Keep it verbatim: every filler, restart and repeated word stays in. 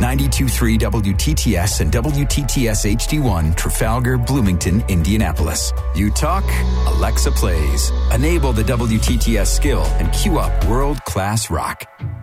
ninety-two point three W T T S and W T T S H D one, Trafalgar, Bloomington, Indianapolis. You talk, Alexa plays. Enable the W T T S skill and cue up world-class rock.